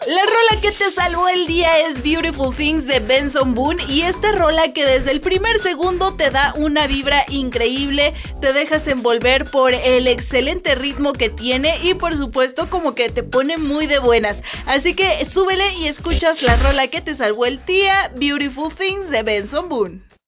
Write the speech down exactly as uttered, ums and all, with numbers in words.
La rola que te salvó el día es Beautiful Things de Benson Boone, y esta rola que desde el primer segundo te da una vibra increíble, te dejas envolver por el excelente ritmo que tiene y por supuesto como que te pone muy de buenas. Así que súbele y escuchas la rola que te salvó el día, Beautiful Things de Benson Boone.